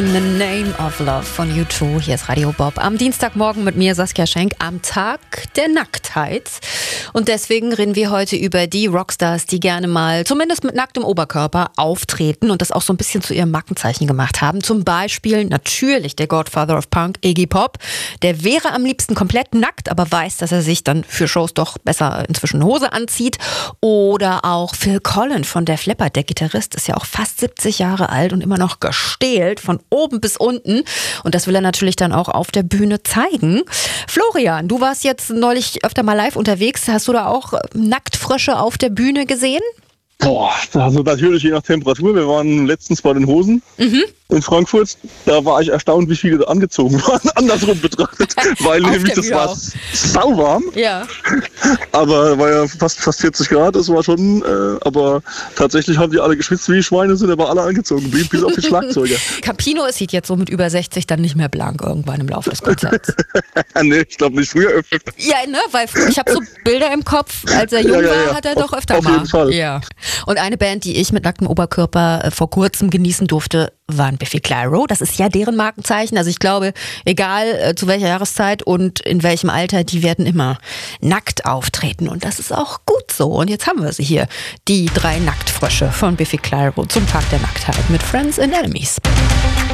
The Name of Love von U2. Hier ist Radio Bob. Am Dienstagmorgen mit mir, Saskia Schenk, am Tag der Nacktheit. Und deswegen reden wir heute über die Rockstars, die gerne mal, zumindest mit nacktem Oberkörper, auftreten und das auch so ein bisschen zu ihrem Markenzeichen gemacht haben. Zum Beispiel natürlich der Godfather of Punk, Iggy Pop. Der wäre am liebsten komplett nackt, aber weiß, dass er sich dann für Shows doch besser inzwischen Hose anzieht. Oder auch Phil Collen von Def Leppard, der Gitarrist, ist ja auch fast 70 Jahre alt und immer noch gestählt von oben bis unten. Und das will er natürlich dann auch auf der Bühne zeigen. Florian, du warst jetzt neulich öfter mal live unterwegs. Hast du da auch Nacktfrösche auf der Bühne gesehen? Boah, also natürlich je nach Temperatur. Wir waren letztens bei den Hosen in Frankfurt. Da war ich erstaunt, wie viele angezogen waren, andersrum betrachtet. Weil nämlich das war sauwarm. Ja. Aber war ja fast 40 Grad, das war schon, aber tatsächlich haben die alle geschwitzt wie Schweine, sind aber alle angezogen, bis auf die Schlagzeuger. Capino sieht jetzt so mit über 60 dann nicht mehr blank irgendwann im Laufe des Konzerts. Nee, ich glaube nicht, früher öfter. Ja, ne, weil ich habe so Bilder im Kopf, als er jung war, hat er doch öfter auf mal. Auf jeden Fall. Ja. Und eine Band, die ich mit nacktem Oberkörper vor kurzem genießen durfte, waren Biffy Clyro. Das ist ja deren Markenzeichen. Also ich glaube, egal zu welcher Jahreszeit und in welchem Alter, die werden immer nackt auftreten. Und das ist auch gut so. Und jetzt haben wir sie hier. Die 3 Nacktfrösche von Biffy Clyro zum Tag der Nacktheit mit Friends and Enemies.